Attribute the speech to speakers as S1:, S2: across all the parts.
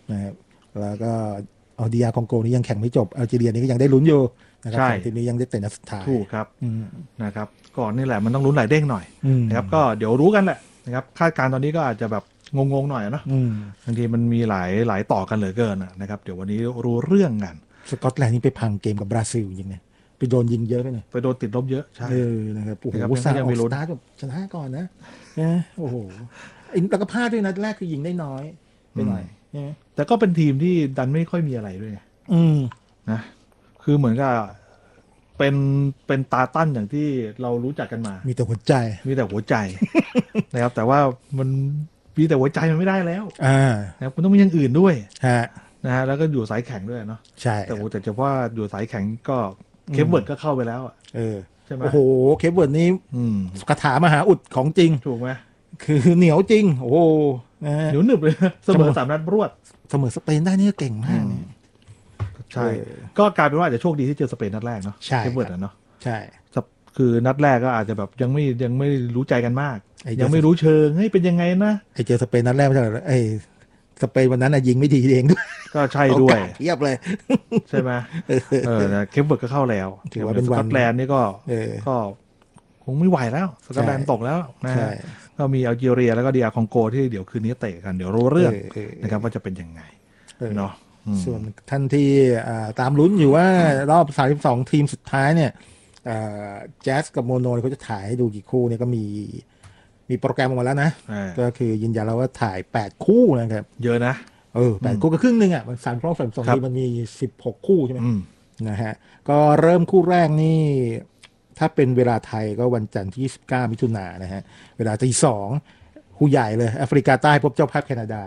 S1: นะครับแล้วก็เอาดีอาร์คองโกนี่ยังแข่งไม่จบแอลจีเรียนี่ก็ยังได้ลุ้นอยู่นะครับสองทีมนี้ยังได้เตะนัดสุดท้าย
S2: ถูกครับนะครับก่อนนี่แหละมันต้องลุ้นหลายเด้งหน่อยนะครับก็เดี๋ยวรู้กันแหละนะครับคาดการณ์ตอนนี้ก็อาจจะแบบงงๆหน่อยเนาะบางทีมันมีหลายต่อกันเหลือเกินนะครับเดี๋ยววันนี้รู้เรื่องกัน
S1: สกอตแลนด์นี่ไปพังเกมกับบราซิลจริงๆไปโดนยิงเยอะไปหน่อย
S2: ไปโดนติดลบเยอะใช่
S1: นะครับโอ้โหซาออกสตาร์ทแบบชนะก่อนนะโอ้โหแล้วก็พลาดด้วยนัดแรกคือยิงได้น้อยไปหน่อย
S2: แต่ก็เป็นทีมที่ดันไม่ค่อยมีอะไรด้วยนะคือเหมือนกับเป็นตาตั้นอย่างที่เรารู้จักกันมา
S1: มีแต่หัวใจ
S2: นะครับแต่ว่ามันมีแต่หัวใจมันไม่ได้แล้วนะครับมันต้องมีอย่างอื่นด้วยนะฮะแล้วก็อยู่สายแข็งด้วยเนาะ
S1: ใช่
S2: แต่เฉพาะอยู่สายแข็งก็เคปเวิร์ดก็เข้าไปแล้วใช่ไหม
S1: โอ้โหเคปเวิร์ดนี่คาถามหาอุดของจริง
S2: ถูกไหม
S1: คือเหนียวจริงโอ้โห
S2: เหนียวหนึบเลยเสมอ3 นัดรวด
S1: เสมอสเปนได้นี่เก่งมาก
S2: ใช่ก็กลายเป็นว่าอาจจะโชคดีที่เจอสเปนนัดแรกเนาะเคปเวิร์ดเนาะ
S1: ใช่
S2: คือนัดแรกก็อาจจะแบบยังไม่รู้ใจกันมากยังไม่รู้เชิงเฮ้ยเป็นยังไงนะ
S1: เจอสเปนนัดแรกไม่ใช่สเปนวันนั้นยิงไม่ดีเองด้วย
S2: ก็ใช่ด้วย
S1: เทียบเลย
S2: ใช่ไหมเคปเวิร์ดก็เข้าแล้ว
S1: ถือว่าเป็น
S2: สกอตแลนด์นี่ก็คงไม่ไหวแล้วสกอตแลนด์ตกแล้วนะก็มีอัลจีเรียแล้วก็ดีอาร์คองโกที่เดี๋ยวคืนนี้เตะกันเดี๋ยวรู้เรื่องนะครับว่าจะเป็นยังไงเนาะ
S1: ส่วนท่านที่ตามลุ้นอยู่ว่ารอบ32ทีมสุดท้ายเนี่ยแจ๊สกับโมโนเขาจะถ่ายให้ดูกี่คู่เนี่ยก็มีโปรแกรมออกมาแล้วนะก็คือยืนยันแล้วว่าถ่าย8คู่นะครับ
S2: เยอะนะ
S1: 8คู่ก็ครึ่งนึง32ทีมมันมี16คู่ใช่ไหมนะฮะก็เริ่มคู่แรกนี่ถ้าเป็นเวลาไทยก็วันจันทร์ที่29มิถุนายนนะฮะเวลาตี2คู่ใหญ่เลยแอฟริกาใต้พบเจ้าภาพแคนาดา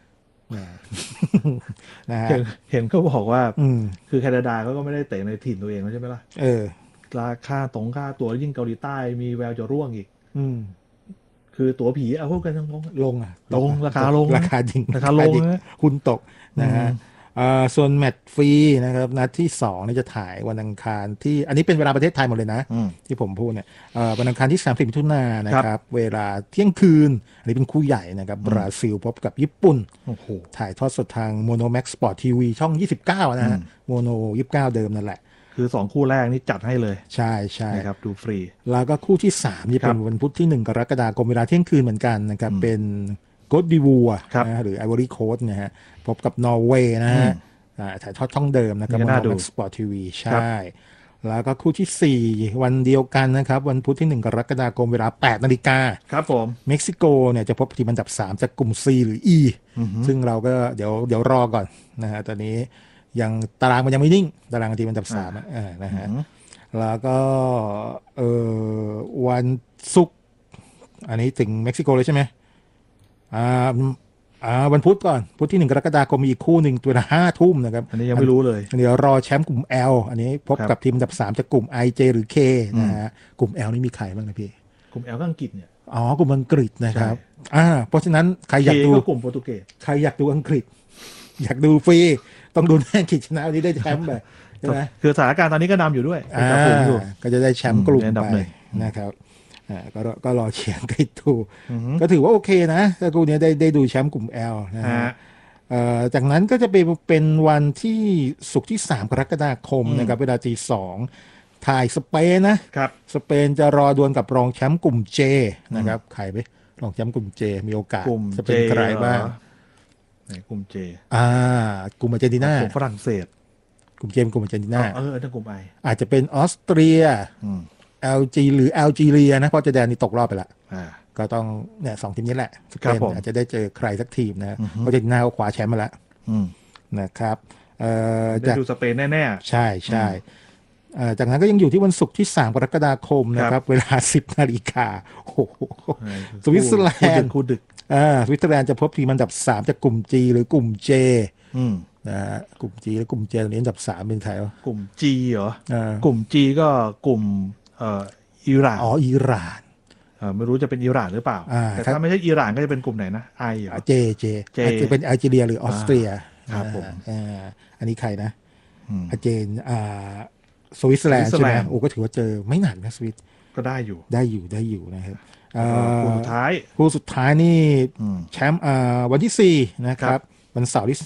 S2: นะฮะเห็นเขาบอกว่าคือแคนาดาเขาก็ไม่ได้เตะในถิ่นตัวเองใช่ไหมล่ะราคาค่าตั๋วยิ่งเกาหลีใต้มีแววจะร่วงอีกคือตั๋วผีเอาพวกกันยัง
S1: ลง
S2: ราคาลงราคาลง
S1: หุ้นตกนะฮะส่วนแมตช์ฟรีนะครับนัดที่2นี่จะถ่ายวันอังคารที่อันนี้เป็นเวลาประเทศไทยหมดเลยนะที่ผมพูดเนี่ยวันอังคารที่30มิถุนายนนะครับเวลาเที่ยงคืนอันนี้เป็นคู่ใหญ่นะครับบราซิลพบกับญี่ปุ่นถ่ายทอดสดทางโมโนแม็กซ์สปอร์ตทีวีช่อง29นะฮะโมโน29เดิมนั่นแหละ
S2: คือ2คู่แรกนี่จัดให้เลย
S1: ใช่
S2: นะครับดูฟรี
S1: แล้วก็คู่ที่3นี่เป็นวันพุธที่1กรกฎาคมเวลาเที่ยงคืนเหมือนกันนะครับเป็นโกดดิวัวนะหรือไอวอรี่โคสต์นะฮะพบกับนอร์เวย์นะฮะถ่ายทอดช่องเดิมนะครับโมโนแม็กซ์สปอร์ตทีวีใช่แล้วก็คู่ที่4วันเดียวกันนะครับวันพุธที่1กรกฎาคมเวลา 8 นาฬิกา
S2: ครับผม
S1: เม็กซิโกเนี่ยจะพบทีมอันดับ3จากกลุ่ม C หรือ E ซึ่งเราก็เดี๋ยวรอก่อนนะฮะตอนนี้ยังตารางมันยังไม่นิ่งตารางทีมอันดับ3นะฮะแล้วก็วันศุกร์อันนี้ถึงเม็กซิโกเลยใช่ไหมวันพุธก่อนพุธที่1กรกฎาคมมีอีกคู่หนึ่งตัวละ5 ทุ่มนะครับ
S2: อันนี้ยังไม่รู้เลย
S1: เดี๋ยวรอแชมป์กลุ่ม L อันนี้พบกับทีมอันดับ3จากกลุ่ม IJ หรือ K นะฮะกลุ่ม L นี่มีใครบ้างนะพี่
S2: กลุ่ม L ก็อังกฤษเนี่ย
S1: กลุ่มอังกฤษนะครับเพราะฉะนั้นใครอยากดู
S2: กลุ่มโปรตุเกส
S1: ใครอยากดูอังกฤษอยากดูฟรีต้องดูแน่กิจชนะวันนี้ได้แชมป์แบบใช่ไหม
S2: คือสถานการณ์ตอนนี้ก็นำอยู่ด้วย
S1: ก็จะได้แชมป์กลุ่มไปนะครับก็รอเชียร์กันดูก็ถือว่าโอเคนะถ้าคู่นี้ได้ดูแชมป์กลุ่ม L นะฮะจากนั้นก็จะเป็นวันที่ศุกร์ที่3กรกฎาคมนะครับเวลาตี 2ถ่ายสเปนนะครับสเปนจะรอดวลกับรองแชมป์กลุ่ม J นะครับใครไปรองแชมป์กลุ่ม J มีโอกาสจะเป็นใครบ้าง
S2: กลุ่ม J
S1: กลุ่มอาร์เจนตินาก
S2: ลุ่มฝรั่งเศส
S1: กลุ่ม J เป็นกลุ่มอาร์เจนตินา
S2: ทั้งกลุ่ม I
S1: อาจจะเป็นออสเตรียLG หรือแอลจีเรียนะเพราะจอร์แดนนี่ตกรอบไปละก็ต้องเนี่ย2ทีมนี้แหละสเปนอาจจะได้เจอใครสักทีมนะเพราะอาร์เจนตินาเขาคว้าแชมป์มาแล้วนะครับ
S2: จะดูสเปนแน่
S1: ๆใช่จากนั้นก็ยังอยู่ที่วันศุกร์ที่3กรกฎาคมนะครับเวลา 10 นาฬิกาโอ้โหสวิตเซอร์แลนด์
S2: คู่ดึก
S1: สวิตเซอร์แลนด์จะพบทีมอันดับ3จากกลุ่ม G หรือกลุ่ม J นะกลุ่ม G และกลุ่ม J ตอนนี้อันดับ3เป็นใครวะ
S2: กลุ่ม G เหรอกลุ่ม G ก็กลุ่มอิหร่าน
S1: อิหร่าน
S2: ไม่รู้จะเป็นอิหร่านหรือเปล่าแต่ถ้าไม่ใช่อิหร่านก็จะเป็นกลุ่มไหนนะไอ
S1: เจอาจจะเป็นแอลจีเรียหรือออสเตรีย
S2: ครับผม
S1: อันนี้ใครนะอาเจนสวิตเซอร์แลนด์ใช่ไหมโอ้ก็ถือว่าเจอไม่หนักนะสวิต
S2: ก็ได้อยู่
S1: นะครับ
S2: คู่สุดท้าย
S1: นี่แชมป์วันที่4นะครับวันเสาร์ที่